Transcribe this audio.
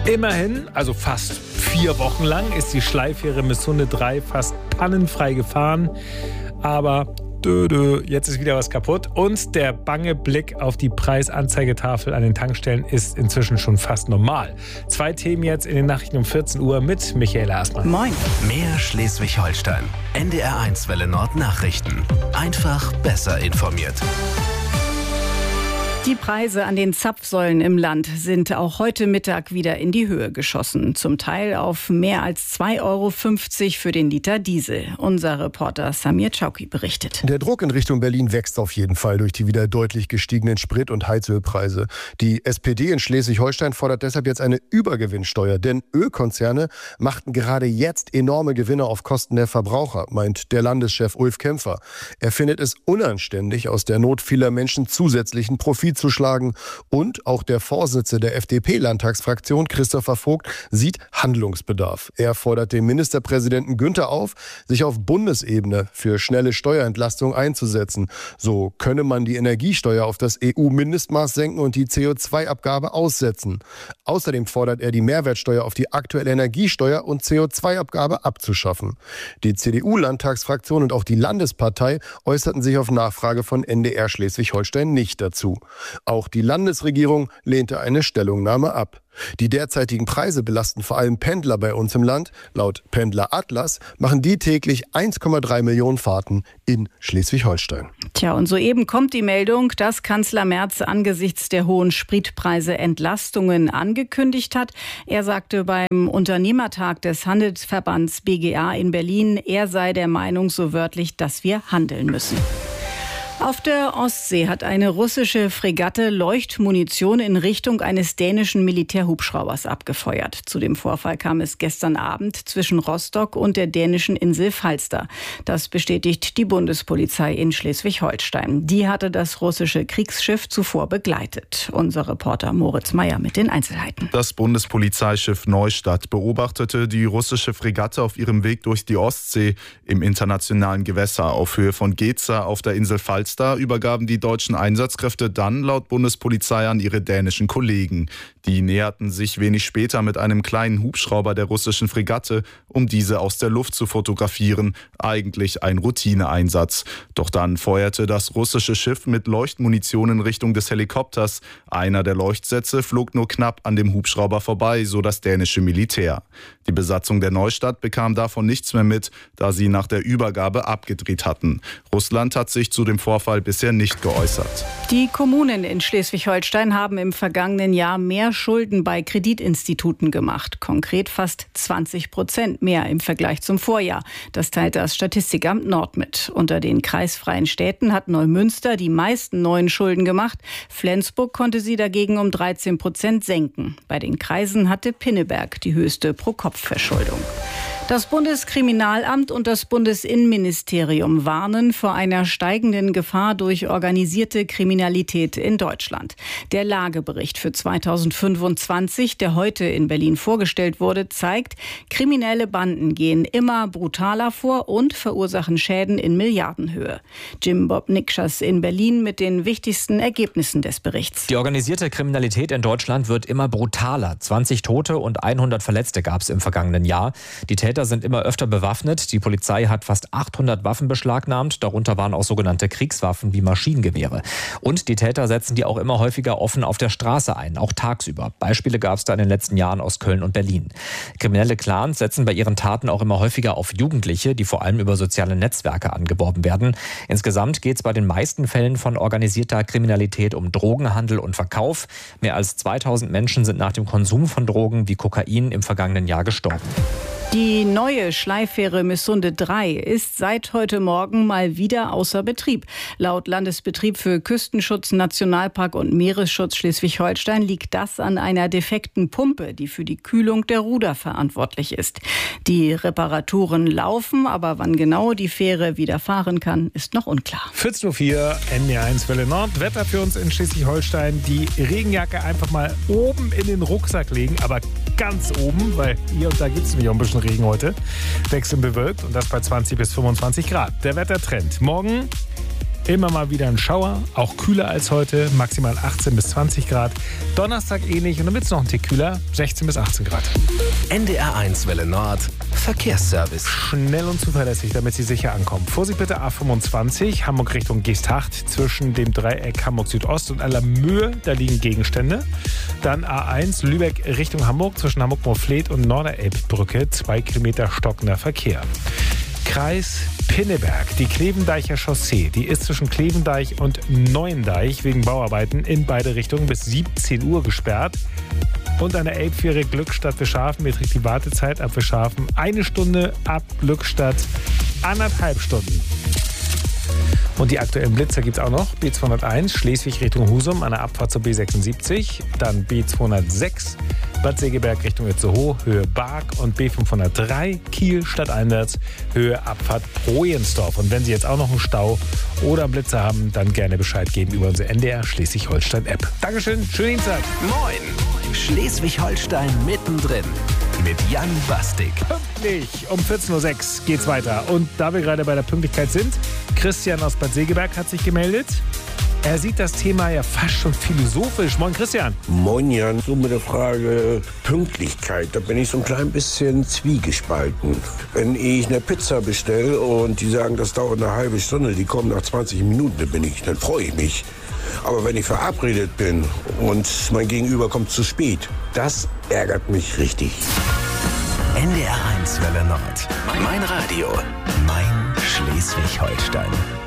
Immerhin, also fast 4 Wochen lang, ist die Schleifähre Missunde 3 fast pannenfrei gefahren. Aber jetzt ist wieder was kaputt. Und der bange Blick auf die Preisanzeigetafel an den Tankstellen ist inzwischen schon fast normal. 2 Themen jetzt in den Nachrichten um 14 Uhr mit Michaela Aßmann. Moin. Mehr Schleswig-Holstein. NDR1 Welle Nord Nachrichten. Einfach besser informiert. Die Preise an den Zapfsäulen im Land sind auch heute Mittag wieder in die Höhe geschossen. Zum Teil auf mehr als 2,50 Euro für den Liter Diesel. Unser Reporter Samir Chauki berichtet. Der Druck in Richtung Berlin wächst auf jeden Fall durch die wieder deutlich gestiegenen Sprit- und Heizölpreise. Die SPD in Schleswig-Holstein fordert deshalb jetzt eine Übergewinnsteuer. Denn Ölkonzerne machten gerade jetzt enorme Gewinne auf Kosten der Verbraucher, meint der Landeschef Ulf Kämpfer. Er findet es unanständig, aus der Not vieler Menschen zusätzlichen Profit zu schlagen. Und auch der Vorsitzende der FDP-Landtagsfraktion, Christopher Vogt, sieht Handlungsbedarf. Er fordert den Ministerpräsidenten Günther auf, sich auf Bundesebene für schnelle Steuerentlastung einzusetzen. So könne man die Energiesteuer auf das EU-Mindestmaß senken und die CO2-Abgabe aussetzen. Außerdem fordert er, die Mehrwertsteuer auf die aktuelle Energiesteuer und CO2-Abgabe abzuschaffen. Die CDU-Landtagsfraktion und auch die Landespartei äußerten sich auf Nachfrage von NDR Schleswig-Holstein nicht dazu. Auch die Landesregierung lehnte eine Stellungnahme ab. Die derzeitigen Preise belasten vor allem Pendler bei uns im Land. Laut Pendler Atlas machen die täglich 1,3 Millionen Fahrten in Schleswig-Holstein. Tja, und soeben kommt die Meldung, dass Kanzler Merz angesichts der hohen Spritpreise Entlastungen angekündigt hat. Er sagte beim Unternehmertag des Handelsverbands BGA in Berlin, er sei der Meinung so wörtlich, dass wir handeln müssen. Auf der Ostsee hat eine russische Fregatte Leuchtmunition in Richtung eines dänischen Militärhubschraubers abgefeuert. Zu dem Vorfall kam es gestern Abend zwischen Rostock und der dänischen Insel Falster. Das bestätigt die Bundespolizei in Schleswig-Holstein. Die hatte das russische Kriegsschiff zuvor begleitet. Unser Reporter Moritz Meyer mit den Einzelheiten. Das Bundespolizeischiff Neustadt beobachtete die russische Fregatte auf ihrem Weg durch die Ostsee im internationalen Gewässer auf Höhe von Geza auf der Insel Falster. Übergaben die deutschen Einsatzkräfte dann laut Bundespolizei an ihre dänischen Kollegen. Die näherten sich wenig später mit einem kleinen Hubschrauber der russischen Fregatte, um diese aus der Luft zu fotografieren. Eigentlich ein Routineeinsatz. Doch dann feuerte das russische Schiff mit Leuchtmunition in Richtung des Helikopters. Einer der Leuchtsätze flog nur knapp an dem Hubschrauber vorbei, so das dänische Militär. Die Besatzung der Neustadt bekam davon nichts mehr mit, da sie nach der Übergabe abgedreht hatten. Russland hat sich zu dem Vorfall bisher nicht geäußert. Die Kommunen in Schleswig-Holstein haben im vergangenen Jahr mehr Schulden bei Kreditinstituten gemacht. Konkret fast 20% mehr im Vergleich zum Vorjahr. Das teilt das Statistikamt Nord mit. Unter den kreisfreien Städten hat Neumünster die meisten neuen Schulden gemacht. Flensburg konnte sie dagegen um 13% senken. Bei den Kreisen hatte Pinneberg die höchste Pro-Kopf-Verschuldung. Das Bundeskriminalamt und das Bundesinnenministerium warnen vor einer steigenden Gefahr durch organisierte Kriminalität in Deutschland. Der Lagebericht für 2025, der heute in Berlin vorgestellt wurde, zeigt, kriminelle Banden gehen immer brutaler vor und verursachen Schäden in Milliardenhöhe. Jim Bob Nikschas in Berlin mit den wichtigsten Ergebnissen des Berichts. Die organisierte Kriminalität in Deutschland wird immer brutaler. 20 Tote und 100 Verletzte gab es im vergangenen Jahr. Die Täter sind immer öfter bewaffnet. Die Polizei hat fast 800 Waffen beschlagnahmt. Darunter waren auch sogenannte Kriegswaffen wie Maschinengewehre. Und die Täter setzen die auch immer häufiger offen auf der Straße ein, auch tagsüber. Beispiele gab es da in den letzten Jahren aus Köln und Berlin. Kriminelle Clans setzen bei ihren Taten auch immer häufiger auf Jugendliche, die vor allem über soziale Netzwerke angeworben werden. Insgesamt geht es bei den meisten Fällen von organisierter Kriminalität um Drogenhandel und Verkauf. Mehr als 2000 Menschen sind nach dem Konsum von Drogen wie Kokain im vergangenen Jahr gestorben. Die neue Schleifähre Missunde 3 ist seit heute Morgen mal wieder außer Betrieb. Laut Landesbetrieb für Küstenschutz, Nationalpark und Meeresschutz Schleswig-Holstein liegt das an einer defekten Pumpe, die für die Kühlung der Ruder verantwortlich ist. Die Reparaturen laufen, aber wann genau die Fähre wieder fahren kann, ist noch unklar. 14.04 Uhr, NDR1 Welle Nord. Wetter für uns in Schleswig-Holstein. Die Regenjacke einfach mal oben in den Rucksack legen, aber ganz oben, weil hier und da gibt es nämlich auch ein bisschen Regen heute. Wechselnd bewölkt und das bei 20 bis 25 Grad. Der Wettertrend. Morgen immer mal wieder ein Schauer, auch kühler als heute, maximal 18 bis 20 Grad. Donnerstag ähnlich und dann wird es noch ein Tick kühler, 16 bis 18 Grad. NDR1 Welle Nord, Verkehrsservice. Schnell und zuverlässig, damit Sie sicher ankommen. Vorsicht bitte A25, Hamburg Richtung Geesthacht, zwischen dem Dreieck Hamburg Südost und Allermöhe, da liegen Gegenstände. Dann A1 Lübeck Richtung Hamburg, zwischen Hamburg-Moorfleet und Norderelbbrücke, 2 Kilometer stockender Verkehr. Kreis Pinneberg, die Klevendeicher Chaussee, die ist zwischen Klevendeich und Neuendeich wegen Bauarbeiten in beide Richtungen bis 17 Uhr gesperrt. Und an der Elbfähre Glückstadt-Wischhafen beträgt die Wartezeit ab Wischhafen 1 Stunde, ab Glückstadt 1,5 Stunden. Und die aktuellen Blitzer gibt es auch noch. B201 Schleswig Richtung Husum an der Abfahrt zur B76. Dann B206 Bad Segeberg Richtung Itzehoe, Höhe Barg. Und B503 Kiel stadteinwärts, Höhe Abfahrt Projensdorf. Und wenn Sie jetzt auch noch einen Stau oder einen Blitzer haben, dann gerne Bescheid geben über unsere NDR Schleswig-Holstein-App. Dankeschön, schönen Dienstag. Moin! Schleswig-Holstein mittendrin mit Jan Bastik. Pünktlich um 14.06 Uhr geht's weiter. Und da wir gerade bei der Pünktlichkeit sind, Christian aus Bad Segeberg hat sich gemeldet. Er sieht das Thema ja fast schon philosophisch. Moin Christian. Moin Jan, so mit der Frage Pünktlichkeit, da bin ich so ein klein bisschen zwiegespalten. Wenn ich eine Pizza bestelle und die sagen, das dauert eine halbe Stunde, die kommen nach 20 Minuten, dann freue ich mich. Aber wenn ich verabredet bin und mein Gegenüber kommt zu spät, das ärgert mich richtig. NDR1 Welle Nord. Mein Radio. Mein Schleswig-Holstein.